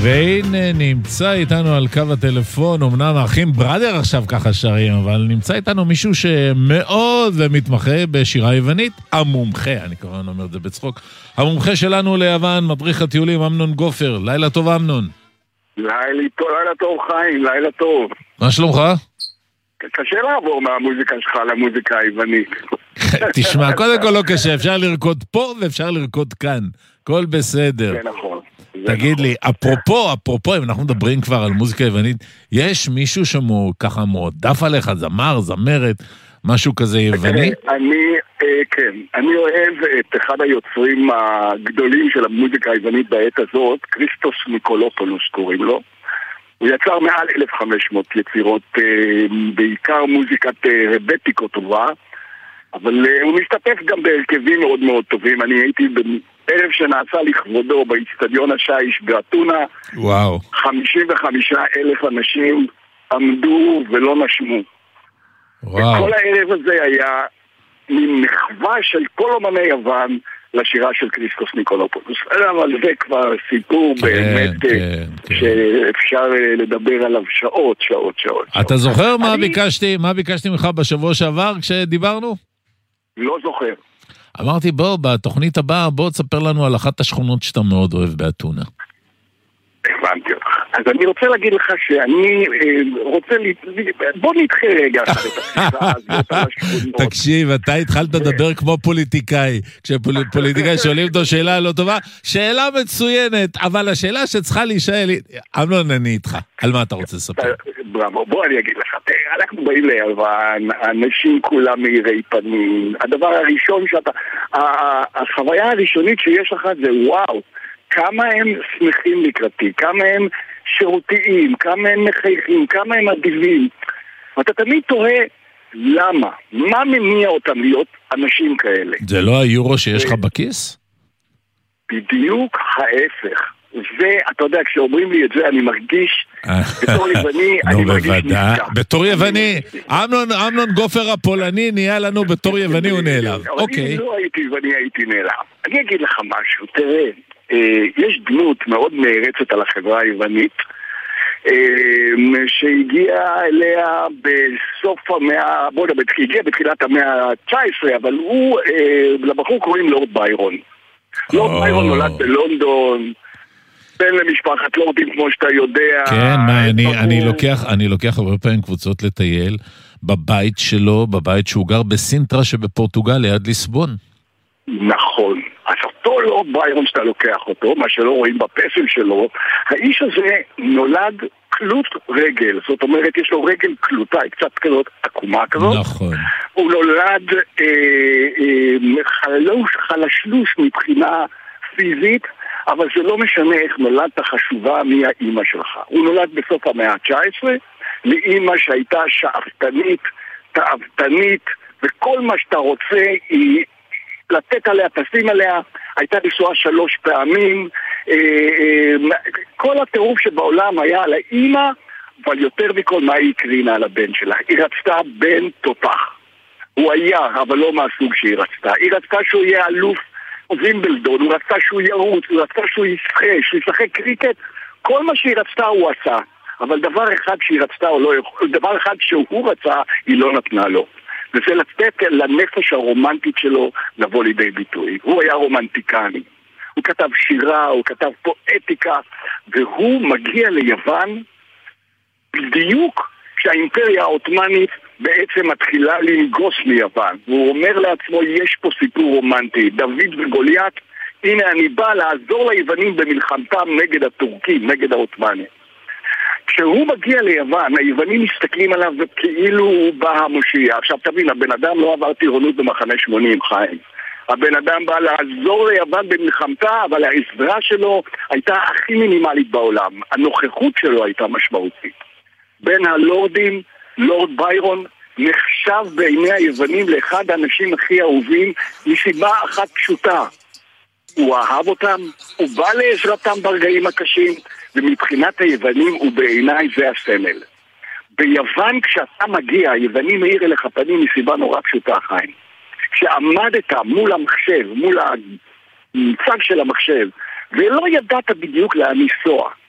והנה נמצא איתנו על קו הטלפון, אמנם האחים בראדר עכשיו ככה שרים, אבל נמצא איתנו מישהו שמאוד ומתמחה בשירה יוונית, המומחה, אני כמובן אומר את זה בצחוק, המומחה שלנו ליוון, מדריך הטיולים, אמנון גופר. לילה טוב אמנון. לילה טוב חיים, לילה טוב. מה שלומך? קשה לעבור מהמוזיקה שלך למוזיקה היוונית. תשמע, קודם כל לא קשה, אפשר לרקוד פה ואפשר לרקוד כאן, כל בסדר. זה נכון. תגיד לי, אפרופו, אם אנחנו מדברים כבר על מוזיקה יוונית, יש מישהו שככה מועדף עליך, זמר, זמרת, משהו כזה יווני? אני אוהב את אחד היוצרים הגדולים של המוזיקה היוונית בעת הזאת, כריסטוס ניקולופולוס קוראים לו. הוא יצר מעל 1,500 יצירות, בעיקר מוזיקת רבטיקו טובה, אבל הוא משתתף גם בהרכבים מאוד מאוד טובים. אני הייתי בערב שנעשה לכבודו באצטדיון השיש באתונה. וואו. 55,000 אנשים עמדו ולא נשמו. וואו. וכל הערב הזה היה מין מחווה של כל אומני יוון לשירה של כריסטוס ניקולופולוס. אבל זה כבר סיפור באמת שאפשר לדבר עליו שעות. אתה זוכר מה ביקשתי ממך בשבוע שעבר כשדיברנו? לא זוכר. אמרתי בתוכנית הבאה בוא תספר לנו על אחת השכונות שאתה מאוד אוהב באתונה. הבנתי אותך. אז אני רוצה להגיד לך שאני רוצה בוא נדחה רגע את התפיסה הזאת על השכונות. תקשיב, אתה התחלת לדבר כמו פוליטיקאי. כשפוליטיקאי שואלים אותו שאלה לא טובה, שאלה מצוינת, אבל השאלה שצריכה להישאל, אמנון, אני איתך. על מה אתה רוצה לספר? ברמו, בוא אני אגיד לך. אנחנו באים ליוון, אנשים כולם מאירי פנים. הדבר הראשון החוויה הראשונית שיש לך זה וואו, כמה הם שמחים לקראתי, כמה הם שירותיים, כמה הם מחייכים, כמה הם אדיבים. ואתה תמיד תוהה למה, מה מניע אותם להיות אנשים כאלה. זה לא היורו שיש לך בכיס? בדיוק ההפך. ואתה יודע, כשאומרים לי את זה אני מרגיש, בתור יווני אני מרגיש נפגע. בתור יווני, אמנון גופר הפולני נהיה לנו בתור יווני הוא נעלב. אני לא הייתי יווני, הייתי נעלב. אני אגיד לך משהו, תראה, יש דמות מאוד נערצת על החברה היוונית שהגיעה אליה בסוף המאה, הגיעה בתחילת המאה ה-19, אבל לבחור קוראים לורד ביירון. לורד ביירון נולד בלונדון, בן למשפחת לורדים כמו שאתה יודע. כן, אני לוקח הרבה פעמים קבוצות לטייל בבית שלו, בבית שהוא גר בסינטרה שבפורטוגל ליד ליסבון. נכון. אז אותו לורד ביירון שאתה לוקח אותו, מה שלא רואים בפסל שלו, האיש הזה נולד קלוט רגל, זאת אומרת יש לו רגל קלוטה, היא קצת כזאת עקומה כזאת. נכון. הוא נולד חלשלוש מבחינה פיזית, אבל זה לא משנה איך נולדת חשובה מי האמא שלך. הוא נולד בסוף המאה ה-19 לאמא שהייתה שאפתנית, תאוותנית, וכל מה שאתה רוצה היא לתת עליה, תשים עליה, הייתה נשואה 3 פעמים, כל הטירוף שבעולם היה על האמא, אבל יותר מכל מה היא הקרינה על הבן שלה. היא רצתה בן תותח. הוא היה, אבל לא מהסוג שהיא רצתה. היא רצתה שהוא יהיה אלוף וימבלדון, הוא רצתה שהוא ירוץ, הוא רצתה שהוא ישחק קריקט, כל מה שהיא רצתה הוא עשה. אבל דבר אחד שהיא רצתה, דבר אחד שהוא רצה, היא לא נתנה לו. וזה לתת לנפש הרומנטית שלו לבוא לידי ביטוי. הוא היה רומנטיקני. הוא כתב שירה, הוא כתב פואטיקה, והוא מגיע ליוון בדיוק כשהאימפריה העות'מאנית בעצם מתחילה לנגוס מיוון. והוא אומר לעצמו, יש פה סיפור רומנטי, דוד וגוליית, הנה אני בא לעזור ליוונים במלחמתם נגד הטורקים, נגד העות'מאנים. כשהוא מגיע ליוון, היוונים מסתכלים עליו כאילו הוא בא המושיע. עכשיו תבין, הבן אדם לא עבר טירונות במחנה 80, חיים. הבן אדם בא לעזור ליוון במלחמתה, אבל העזרה שלו הייתה הכי מינימלית בעולם. הנוכחות שלו הייתה משמעותית. בין הלורדים, לורד ביירון נחשב בעיני היוונים לאחד האנשים הכי אהובים מסיבה אחת פשוטה. הוא אהב אותם, הוא בא לעזרתם ברגעים הקשים, ומבחינת היוונים הוא בעיניי זה הסמל. ביוון כשאתה מגיע, היוונים מאיר אליך פנים מסיבה נורא פשוטה, חיים. כשעמדת מול המחשב, מול המצג של המחשב, ולא ידעת בדיוק לאן לנסוע,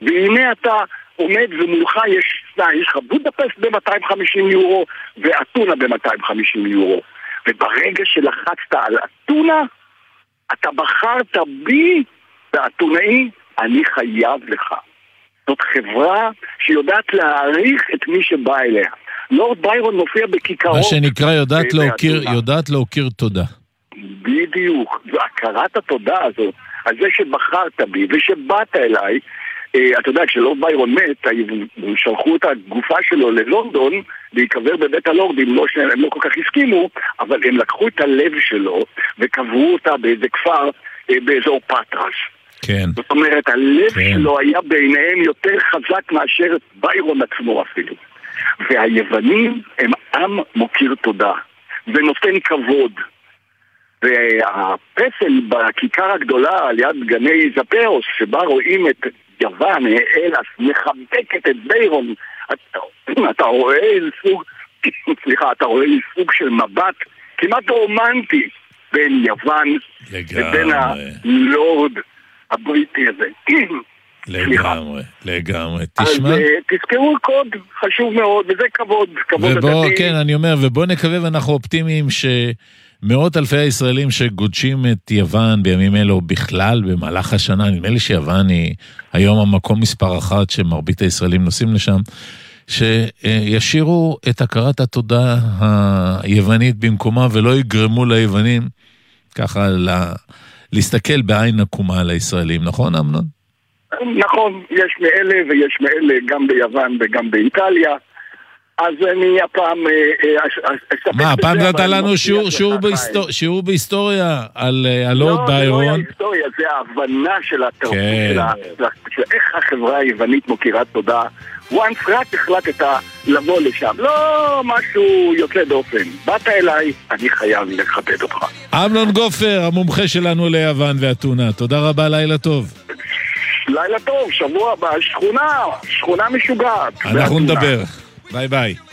והנה אתה עומד ומולך יש לך בודפסט ב-250 יורו ואתונה ב-250 יורו. וברגע שלחצת על אתונה, אתה בחרת בי, והאתונאי, אני חייב לך. זאת חברה שיודעת להעריך את מי שבא אליה. לורד ביירון מופיע בכיכרות. מה שנקרא יודעת להוקיר תודה. בדיוק. והכרת התודה הזאת, על זה שבחרת בי ושבאת אליי, אתה יודע, כשלורד ביירון מת, שלחו את הגופה שלו ללונדון להיקבר בבית הלורדים, הם לא כל כך הסכימו, אבל הם לקחו את הלב שלו וקברו אותה באיזה כפר באזור פטרס. כן. זאת אומרת, הלב שלו היה בעיניהם יותר חזק מאשר ביירון עצמו אפילו. והיוונים הם עם מוקיר תודה ונותן כבוד. והפסל בכיכר הגדולה על יד גני זפאוס, שבה רואים את יוון, אלס, מחבקת את ביירון, אתה רואה איזה סוג של מבט כמעט רומנטי בין יוון ובין הלורד הבריטי הזה. לגמרי. תשמע. אז תזכרו קוד חשוב מאוד, וזה כבוד הדדי. כן, אני אומר, ובוא נקווה, ואנחנו אופטימיים שמאות אלפי הישראלים שגודשים את יוון בימים אלו בכלל, במהלך השנה, נדמה לי שיוון היא היום המקום מספר 1 שמרבית הישראלים נוסעים לשם, שישירו את הכרת התודה היוונית במקומה, ולא יגרמו ליוונים ככה להסתכל בעין עקומה על הישראלים, נכון אמנון? נכון, יש מאלה ויש מאלה גם ביוון וגם באיטליה. אז אני הפעם... מה, הפעם נתת לנו שיעור בהיסטוריה על הלורד ביירון? לא, זה לא ההיסטוריה, זה ההבנה של התרבות, של איך החברה היוונית מוקירה תודה. once רק החלטת לבוא לשם, לא משהו יוצא דופן. באת אליי, אני חייב לכבד אותך. אמנון גופר, המומחה שלנו ליוון ואתונה, תודה רבה, לילה טוב. לילה טוב, שבוע הבא, שכונה משוגעת. אנחנו נדבר. ביי ביי.